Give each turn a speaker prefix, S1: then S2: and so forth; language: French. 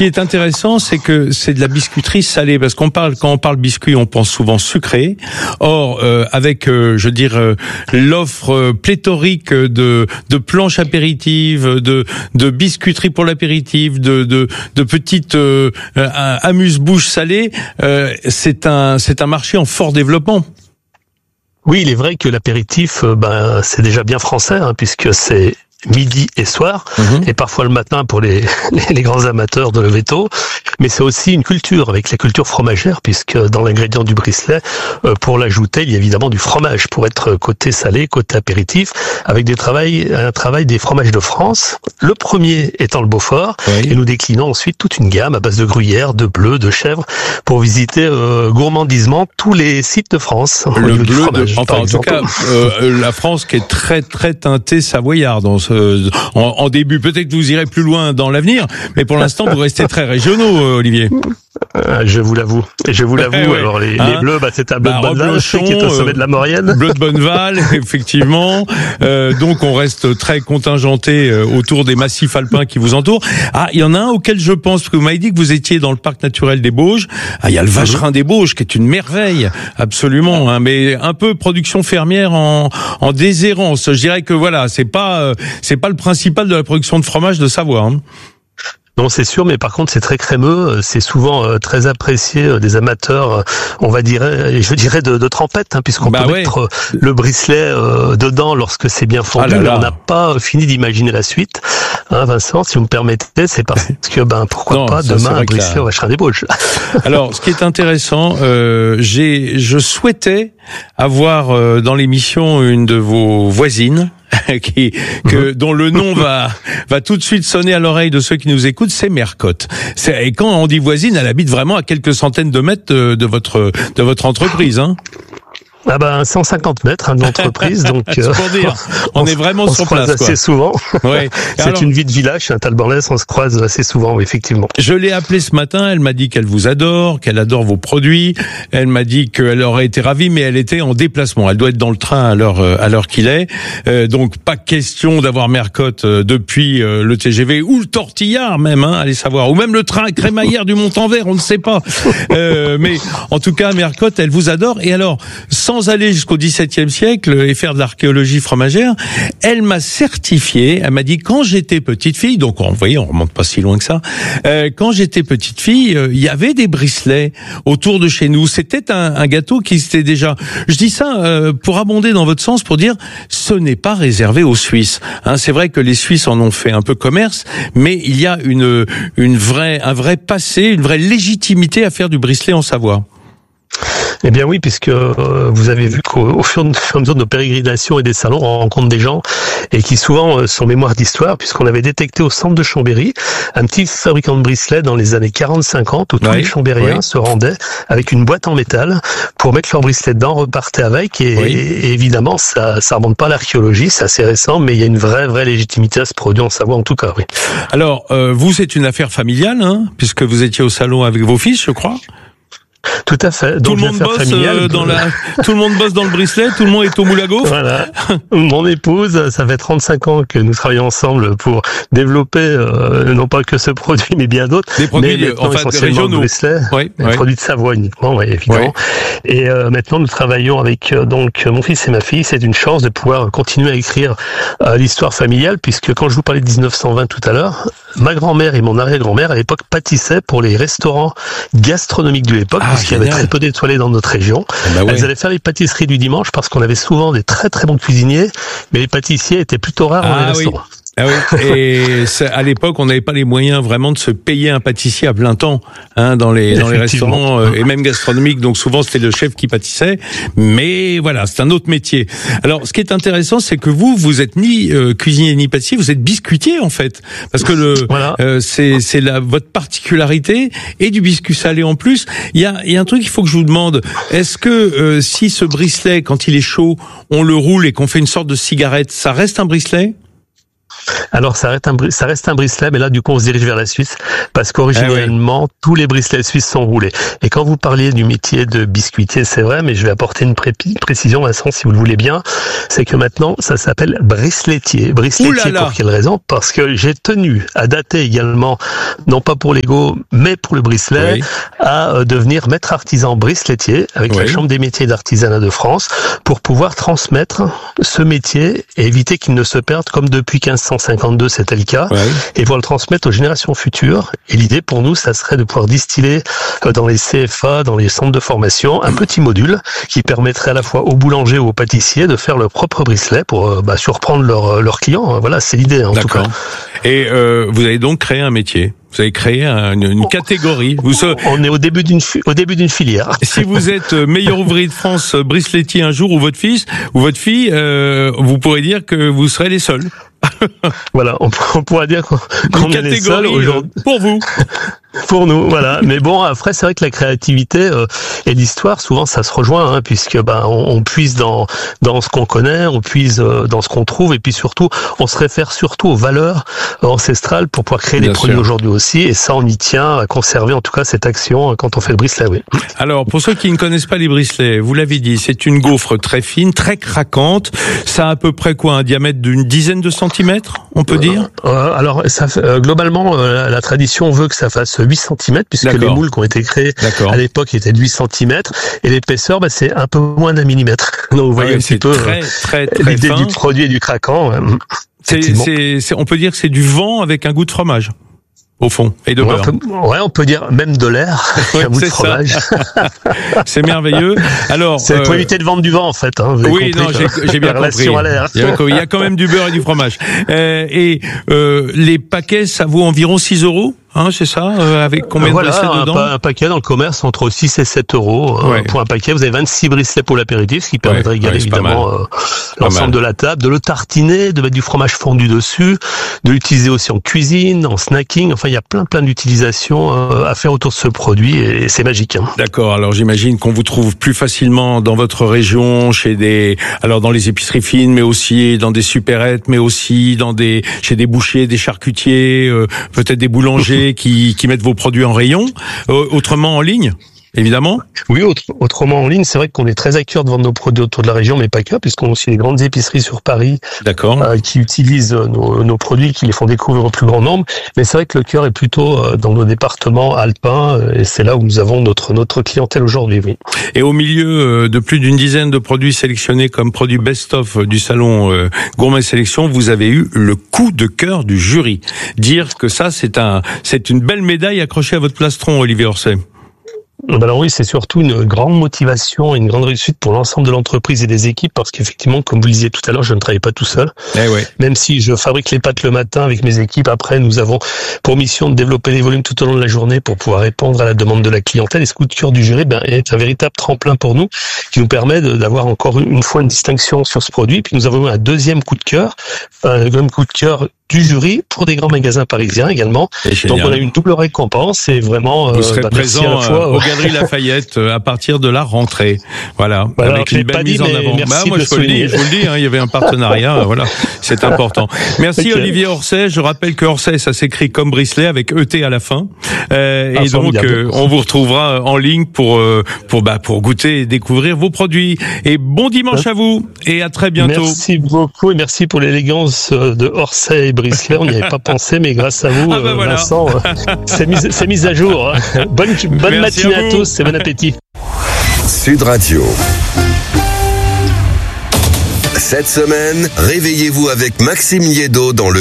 S1: qui est intéressant, c'est que c'est de la biscuiterie salée, parce quand on parle biscuit, on pense souvent sucré. Or, avec, l'offre pléthorique de planches apéritives, de biscuiterie pour l'apéritif, de petites amuse-bouches salées, c'est un marché en fort développement.
S2: Oui, il est vrai que l'apéritif, c'est déjà bien français, puisque c'est midi et soir, et parfois le matin pour les grands amateurs de lever tôt, mais c'est aussi une culture, avec la culture fromagère, puisque dans l'ingrédient du bricelet, pour l'ajouter, il y a évidemment du fromage, pour être côté salé, côté apéritif, avec un travail des fromages de France, le premier étant le Beaufort, et nous déclinons ensuite toute une gamme à base de gruyère, de bleu, de chèvre, pour visiter gourmandisement tous les sites de France.
S1: Le bleu, en tout cas, la France qui est très très teintée savoyarde en début. Peut-être que vous irez plus loin dans l'avenir, mais pour l'instant, vous restez très régionaux, Olivier.
S2: Je vous l'avoue. Alors les bleus, c'est un bleu de Bonneval qui est au sommet de la Maurienne.
S1: Bleu de Bonneval, effectivement. Donc on reste très contingenté autour des massifs alpins qui vous entourent. Ah, il y en a un auquel je pense, parce que vous m'avez dit que vous étiez dans le parc naturel des Bauges. Ah, il y a le Vacherin des Bauges qui est une merveille, absolument. Mais un peu production fermière en déshérence. Je dirais que voilà, c'est pas le principal de la production de fromage de Savoie.
S2: Non, c'est sûr, mais par contre, c'est très crémeux. C'est souvent très apprécié des amateurs, je dirais de trempette, puisqu'on peut mettre le bricelet dedans lorsque c'est bien fondu. Mais on n'a pas fini d'imaginer la suite. Vincent, si vous me permettez, c'est parce que pourquoi pas demain un bricelet au Vacherin des Bauges.
S1: Alors, ce qui est intéressant, je souhaitais avoir dans l'émission une de vos voisines. Dont le nom va tout de suite sonner à l'oreille de ceux qui nous écoutent, c'est Mercotte. Et quand on dit voisine, elle habite vraiment à quelques centaines de mètres de votre entreprise,
S2: 150 mètres de l'entreprise, donc
S1: c'est pour dire, on est vraiment sur place.
S2: On se croise assez souvent. Ouais. C'est une vie de village, Talborlès, on se croise assez souvent, effectivement.
S1: Je l'ai appelée ce matin, elle m'a dit qu'elle vous adore, qu'elle adore vos produits. Elle m'a dit qu'elle aurait été ravie, mais elle était en déplacement. Elle doit être dans le train à l'heure qu'il est. Donc pas question d'avoir Mercotte depuis le TGV ou le Tortillard même, allez savoir, ou même le train crémaillère du Montanvert, on ne sait pas. Mais en tout cas, Mercotte, elle vous adore. Et alors, sans aller jusqu'au XVIIe siècle et faire de l'archéologie fromagère, elle m'a certifié, elle m'a dit quand j'étais petite fille, donc vous voyez, on remonte pas si loin que ça, quand j'étais petite fille, il y avait des bricelets autour de chez nous. C'était un gâteau qui était déjà... Je dis ça pour abonder dans votre sens, pour dire ce n'est pas réservé aux Suisses. C'est vrai que les Suisses en ont fait un peu commerce, mais il y a un vrai passé, une vraie légitimité à faire du bricelet en Savoie.
S2: Eh bien oui, puisque vous avez vu qu'au fur et à mesure de nos pérégrinations et des salons, on rencontre des gens et qui souvent sont mémoire d'histoire, puisqu'on avait détecté au centre de Chambéry un petit fabricant de bricelets dans les années 40-50 où tous les Chambériens se rendaient avec une boîte en métal pour mettre leur bricelet dedans, repartaient avec et évidemment ça remonte pas à l'archéologie, c'est assez récent, mais il y a une vraie légitimité à ce produit en Savoie en tout cas. Oui.
S1: Alors vous, c'est une affaire familiale, puisque vous étiez au salon avec vos fils, je crois.
S2: Tout à fait. Donc,
S1: tout le monde bosse tout le monde bosse dans le bricelet, tout le monde est au moule à gaufres.
S2: Voilà. Mon épouse, ça fait 35 ans que nous travaillons ensemble pour développer non pas que ce produit mais bien d'autres.
S1: Des produits essentiellement
S2: de bricelet, des produits de Savoie uniquement, évidemment. Et maintenant nous travaillons avec donc mon fils et ma fille. C'est une chance de pouvoir continuer à écrire l'histoire familiale, puisque quand je vous parlais de 1920 tout à l'heure, ma grand-mère et mon arrière-grand-mère à l'époque pâtissaient pour les restaurants gastronomiques de l'époque. Parce qu'il y avait très peu d'étoilés dans notre région. Elles allaient faire les pâtisseries du dimanche parce qu'on avait souvent des très très bons cuisiniers, mais les pâtissiers étaient plutôt rares dans les restaurants.
S1: Ah oui. Et à l'époque, on n'avait pas les moyens vraiment de se payer un pâtissier à plein temps, dans les restaurants et même gastronomiques. Donc souvent, c'était le chef qui pâtissait. Mais voilà, c'est un autre métier. Alors, ce qui est intéressant, c'est que vous êtes ni cuisinier ni pâtissier, vous êtes biscuitier en fait, parce que c'est votre particularité et du biscuit salé en plus. Il y a un truc qu'il faut que je vous demande. Est-ce que si ce bricelet, quand il est chaud, on le roule et qu'on fait une sorte de cigarette, ça reste un bricelet?
S2: Alors ça reste un bricelet, mais là du coup on se dirige vers la Suisse parce qu'originellement tous les bricelets suisses sont roulés. Et quand vous parliez du métier de biscuitier, c'est vrai, mais je vais apporter une précision, Vincent, si vous le voulez bien, c'est que maintenant ça s'appelle briceletier. Briceletier pour quelle raison ? Parce que j'ai tenu à dater également, non pas pour l'ego, mais pour le bricelet, à devenir maître artisan briceletier avec la Chambre des métiers d'artisanat de France pour pouvoir transmettre ce métier et éviter qu'il ne se perde comme depuis 1552 c'était le cas, et pour le transmettre aux générations futures. Et l'idée pour nous, ça serait de pouvoir distiller dans les CFA, dans les centres de formation, un petit module qui permettrait à la fois aux boulangers ou aux pâtissiers de faire leur propre bricelet pour surprendre leurs clients. Voilà, c'est l'idée en tout cas.
S1: Et vous avez donc créé un métier. Vous avez créé une catégorie.
S2: On est au début d'une filière.
S1: Si vous êtes meilleur ouvrier de France briceletier un jour, ou votre fils ou votre fille, vous pourrez dire que vous serez les seuls.
S2: Voilà, on pourra dire qu'on est les seuls aujourd'hui.
S1: Pour vous.
S2: Pour nous, voilà. Mais bon, après, c'est vrai que la créativité et l'histoire, souvent, ça se rejoint, puisque on puise dans ce qu'on connaît, on puise dans ce qu'on trouve, et puis surtout, on se réfère surtout aux valeurs ancestrales pour pouvoir créer des produits aujourd'hui aussi. Et ça, on y tient à conserver, en tout cas, cette action quand on fait le bricelet. Oui. Alors,
S1: pour ceux qui ne connaissent pas les bricelets, vous l'avez dit, c'est une gaufre très fine, très craquante. Ça a à peu près un diamètre d'une dizaine de centimètres, on peut dire.
S2: Alors, ça, globalement, la tradition veut que ça fasse 8 cm, puisque les moules qui ont été créés à l'époque étaient de 8 cm, et l'épaisseur, c'est un peu moins d'un millimètre. Donc vous voyez un petit peu
S1: très
S2: l'idée
S1: fin
S2: du produit et du craquant.
S1: On peut dire que c'est du vent avec un goût de fromage. Au fond, et de beurre.
S2: On peut dire même de l'air, un bout de fromage.
S1: C'est merveilleux. Alors,
S2: c'est pour éviter de vendre du vent, en fait.
S1: Oui, non, j'ai bien compris. Il y a quand même du beurre et du fromage. Les paquets, ça vaut environ 6 €. C'est ça, avec combien de bracelets dedans?
S2: Un paquet dans le commerce entre 6 et 7 €. Pour un paquet, vous avez 26 bracelets pour l'apéritif, ce qui permet de régaler évidemment l'ensemble de la table, de le tartiner, de mettre du fromage fondu dessus, de l'utiliser aussi en cuisine, en snacking. Enfin, il y a plein d'utilisations à faire autour de ce produit, et c'est magique.
S1: D'accord. Alors j'imagine qu'on vous trouve plus facilement dans votre région, dans les épiceries fines, mais aussi dans des supérettes, mais aussi chez des bouchers, des charcutiers, peut-être des boulangers qui mettent vos produits en rayon, autrement en ligne, évidemment.
S2: Oui, autrement en ligne, c'est vrai qu'on est très à cœur de vendre nos produits autour de la région, mais pas que, puisqu'on a aussi des grandes épiceries sur Paris qui utilisent nos produits, qui les font découvrir au plus grand nombre. Mais c'est vrai que le cœur est plutôt dans nos départements alpins, et c'est là où nous avons notre clientèle aujourd'hui. Oui.
S1: Et au milieu de plus d'une dizaine de produits sélectionnés comme produits best-of du salon Gourmet Sélection, vous avez eu le coup de cœur du jury. Dire que ça, c'est une belle médaille accrochée à votre plastron, Olivier Orsay.
S2: Alors oui, c'est surtout une grande motivation et une grande réussite pour l'ensemble de l'entreprise et des équipes, parce qu'effectivement, comme vous le disiez tout à l'heure, je ne travaille pas tout seul. Même si je fabrique les pâtes le matin avec mes équipes, après nous avons pour mission de développer les volumes tout au long de la journée pour pouvoir répondre à la demande de la clientèle. Et ce coup de cœur du jury est un véritable tremplin pour nous, qui nous permet d'avoir encore une fois une distinction sur ce produit. Puis nous avons eu un deuxième coup de cœur, du jury pour des grands magasins parisiens également. Donc on a une double récompense, et vraiment
S1: vous serez présent à la fois, aux Galeries Lafayette à partir de la rentrée. Voilà, avec une belle mise en avant. Moi je vous le dis, il y avait un partenariat, voilà, c'est important. Merci Olivier Orsay. Je rappelle que Orsay, ça s'écrit comme bricelet avec ET à la fin. Et donc on vous retrouvera en ligne pour goûter et découvrir vos produits. Et bon dimanche à vous, et à très bientôt.
S2: Merci beaucoup, et merci pour l'élégance de Orsay et bricelet. On n'y avait pas pensé, mais grâce à vous, Vincent, c'est mis à jour. Bonne matinée à tous, et bon appétit.
S3: Sud Radio. Cette semaine, réveillez-vous avec Maxime Liédo dans le